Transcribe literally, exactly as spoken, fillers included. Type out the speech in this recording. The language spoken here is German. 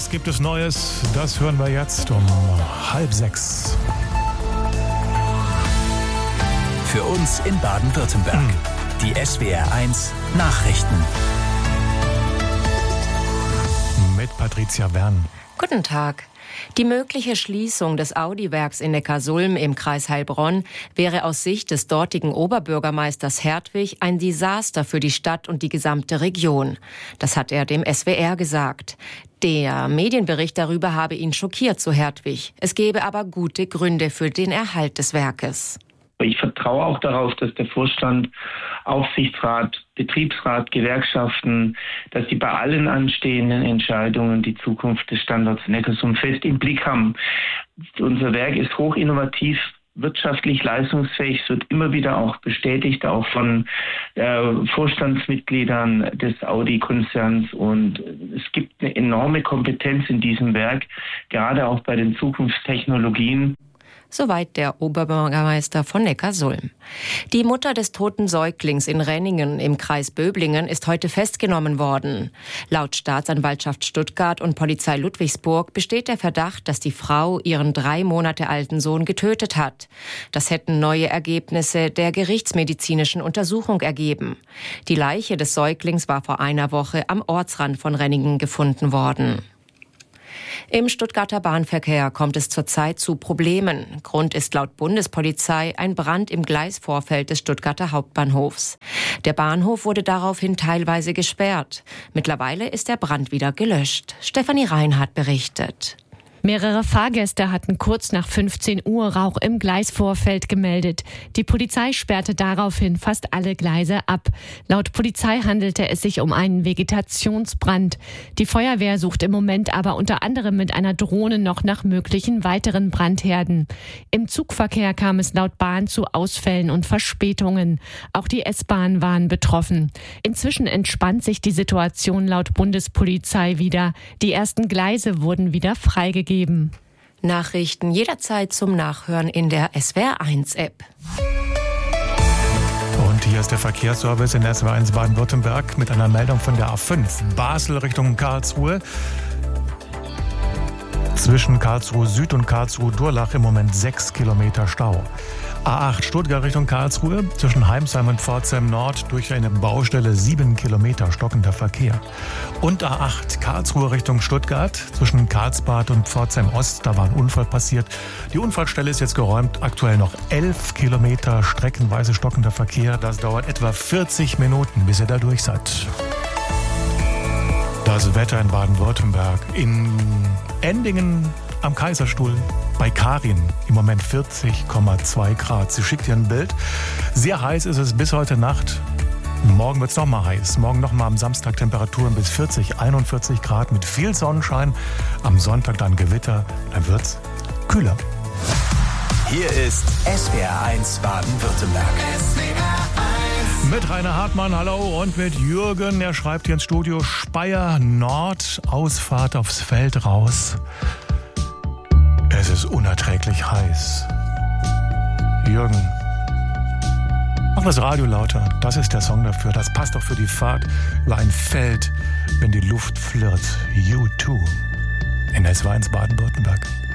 Was gibt es Neues? Das hören wir jetzt um halb sechs. Für uns in Baden-Württemberg. Mhm. Die S W R eins Nachrichten. Mit Patricia Wern. Guten Tag. Die mögliche Schließung des Audi-Werks in Neckarsulm im Kreis Heilbronn wäre aus Sicht des dortigen Oberbürgermeisters Hertwig ein Desaster für die Stadt und die gesamte Region. Das hat er dem S W R gesagt. Der Medienbericht darüber habe ihn schockiert, so Hertwig. Es gebe aber gute Gründe für den Erhalt des Werkes. Ich vertraue auch darauf, dass der Vorstand, Aufsichtsrat, Betriebsrat, Gewerkschaften, dass die bei allen anstehenden Entscheidungen die Zukunft des Standorts Neckarsulm fest im Blick haben. Unser Werk ist hoch innovativ, wirtschaftlich leistungsfähig, es wird immer wieder auch bestätigt, auch von äh, Vorstandsmitgliedern des Audi-Konzerns, und es gibt eine enorme Kompetenz in diesem Werk, gerade auch bei den Zukunftstechnologien. Soweit der Oberbürgermeister von Neckarsulm. Die Mutter des toten Säuglings in Renningen im Kreis Böblingen ist heute festgenommen worden. Laut Staatsanwaltschaft Stuttgart und Polizei Ludwigsburg besteht der Verdacht, dass die Frau ihren drei Monate alten Sohn getötet hat. Das hätten neue Ergebnisse der gerichtsmedizinischen Untersuchung ergeben. Die Leiche des Säuglings war vor einer Woche am Ortsrand von Renningen gefunden worden. Im Stuttgarter Bahnverkehr kommt es zurzeit zu Problemen. Grund ist laut Bundespolizei ein Brand im Gleisvorfeld des Stuttgarter Hauptbahnhofs. Der Bahnhof wurde daraufhin teilweise gesperrt. Mittlerweile ist der Brand wieder gelöscht. Stefanie Reinhardt berichtet. Mehrere Fahrgäste hatten kurz nach fünfzehn Uhr Rauch im Gleisvorfeld gemeldet. Die Polizei sperrte daraufhin fast alle Gleise ab. Laut Polizei handelte es sich um einen Vegetationsbrand. Die Feuerwehr sucht im Moment aber unter anderem mit einer Drohne noch nach möglichen weiteren Brandherden. Im Zugverkehr kam es laut Bahn zu Ausfällen und Verspätungen. Auch die S-Bahn waren betroffen. Inzwischen entspannt sich die Situation laut Bundespolizei wieder. Die ersten Gleise wurden wieder freigegeben. Nachrichten jederzeit zum Nachhören in der S W R eins App. Und hier ist der Verkehrsservice in S W R eins Baden-Württemberg mit einer Meldung von der A fünf. Basel Richtung Karlsruhe. Zwischen Karlsruhe Süd und Karlsruhe Durlach im Moment sechs Kilometer Stau. A acht Stuttgart Richtung Karlsruhe, zwischen Heimsheim und Pforzheim Nord durch eine Baustelle sieben Kilometer stockender Verkehr. Und A acht Karlsruhe Richtung Stuttgart, zwischen Karlsbad und Pforzheim Ost, da war ein Unfall passiert. Die Unfallstelle ist jetzt geräumt, aktuell noch elf Kilometer streckenweise stockender Verkehr. Das dauert etwa vierzig Minuten, bis ihr da durch seid. Das Wetter in Baden-Württemberg. In Endingen am Kaiserstuhl bei Karin im Moment vierzig Komma zwei Grad. Sie schickt ihr ein Bild. Sehr heiß ist es bis heute Nacht. Morgen wird es nochmal heiß. Morgen nochmal am Samstag Temperaturen bis vierzig, einundvierzig Grad mit viel Sonnenschein. Am Sonntag dann Gewitter. Dann wird es kühler. Hier ist S W R eins Baden-Württemberg. S W R eins. Mit Rainer Hartmann, hallo, und mit Jürgen. Er schreibt hier ins Studio: Speyer Nord, Ausfahrt aufs Feld raus. Es ist unerträglich heiß. Jürgen, mach das Radio lauter. Das ist der Song dafür. Das passt doch für die Fahrt über ein Feld, wenn die Luft flirrt. U zwei in S W R eins Baden-Württemberg.